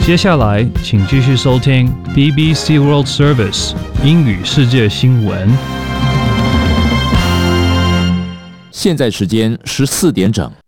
接下来，请继续收听 BBC World Service 英语世界新闻。 现在时间14点整。